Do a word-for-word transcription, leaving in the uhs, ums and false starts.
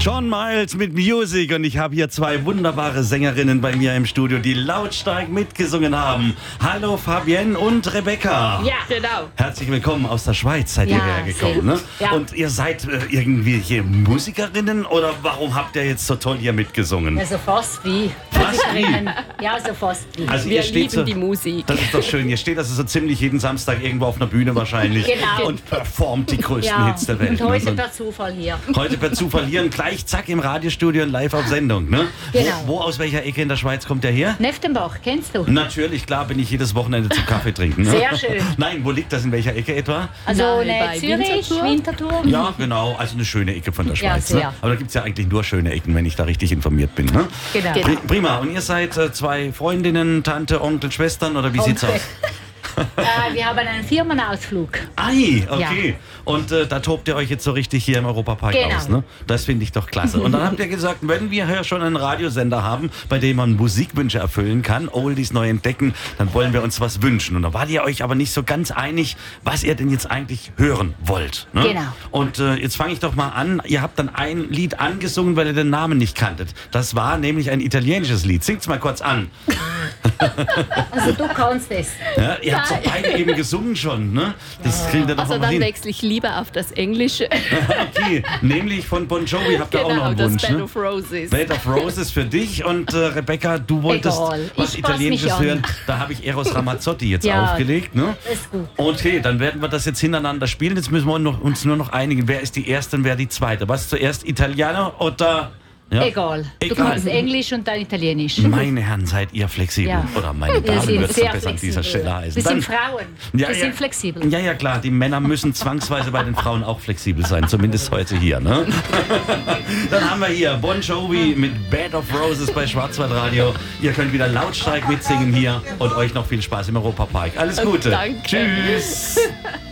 John Miles mit Music und ich habe hier zwei wunderbare Sängerinnen bei mir im Studio, die lautstark mitgesungen haben. Hallo Fabienne und Rebecca. Ja, genau. Herzlich willkommen aus der Schweiz, seid ihr Ja, hergekommen, ne? Ja. Und ihr seid äh, irgendwie hier Musikerinnen oder warum habt ihr jetzt so toll hier mitgesungen? Also fast wie. Fast wie? Ja, so fast wie. Also Wir ihr steht lieben so, die Musik. Das ist doch schön. Ihr steht also so ziemlich jeden Samstag irgendwo auf einer Bühne wahrscheinlich Genau. und performt die größten Ja, Hits der Welt. und heute ne? per Zufall hier. Heute per Zufall hier und gleich zack im Radiostudio und live auf Sendung. Ne? Genau. Wo, wo aus welcher Ecke in der Schweiz kommt der her? Neftenbach, kennst du? Natürlich, klar, bin ich jedes Wochenende zum Kaffee trinken. Ne? Sehr schön. Nein, wo liegt das, in welcher Ecke etwa? Also Nahe ne, bei Zürich, Winterthur. Winterthur. Ja, genau, also eine schöne Ecke von der Ja, Schweiz. sehr. Ne? Aber da gibt es ja eigentlich nur schöne Ecken, wenn ich da richtig informiert bin. Ne? Genau. Genau. Pri- Prima, und ihr seid äh, zwei Freundinnen, Tante, Onkel, Schwestern oder wie sieht's aus? Äh, wir haben einen Firmenausflug. Ei, okay. Und äh, da tobt ihr euch jetzt so richtig hier im Europapark Genau. aus, ne? Das finde ich doch klasse. Und dann habt ihr gesagt, wenn wir hier schon einen Radiosender haben, bei dem man Musikwünsche erfüllen kann, Oldies neu entdecken, dann wollen wir uns was wünschen. Und da wart ihr euch aber nicht so ganz einig, was ihr denn jetzt eigentlich hören wollt. Ne? Genau. Und äh, jetzt fange ich doch mal an. Ihr habt dann ein Lied angesungen, weil ihr den Namen nicht kanntet. Das war nämlich ein italienisches Lied. Singt's mal kurz an. Also du kannst es. Ja, ihr habt so beide eben gesungen schon, ne? Das kriegt ihr doch Also noch mal dann hin. wechsle ich lieber auf das Englische. Okay, nämlich von Bon Jovi habt ihr auch noch Genau, einen das Wunsch, Bed ne? of Roses. Bed of Roses für dich und äh, Rebecca, du wolltest Egal, was ich pass Italienisches mich an. hören. Da habe ich Eros Ramazzotti jetzt Ja. aufgelegt, ne? Das ist gut. Okay, dann werden wir das jetzt hintereinander spielen. Jetzt müssen wir noch, uns nur noch einigen, wer ist die erste und wer die zweite. Was zuerst, Italiener oder... Ja? Egal. Du Egal. kannst Englisch und dann Italienisch. Meine Herren, seid ihr flexibel? Ja. Oder meine Wir Damen sind wird es sehr besser an dieser flexibel. Stelle heißen. Wir sind Dann- Frauen. Ja, wir ja. sind flexibel. Ja, ja, klar, die Männer müssen zwangsweise bei den Frauen auch flexibel sein, zumindest heute hier, ne? Dann haben wir hier Bon Jovi mit Bed of Roses bei Schwarzwaldradio. Ihr könnt wieder lautstark mitsingen hier und euch noch viel Spaß im Europapark. Alles Gute. Danke. Tschüss.